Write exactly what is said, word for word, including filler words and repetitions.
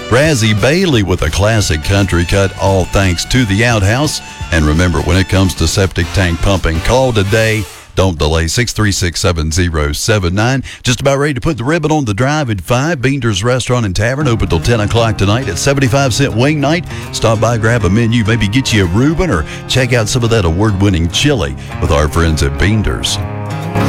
Razzie Bailey with a classic country cut, all thanks to the Outhouse. And remember, when it comes to septic tank pumping, call today. Don't delay. six three six, seven zero seven nine. Just about ready to put the ribbon on the drive at five. Beander's Restaurant and Tavern open till ten o'clock tonight at seventy-five cent wing night. Stop by, grab a menu, maybe get you a Reuben, or check out some of that award-winning chili with our friends at Beander's.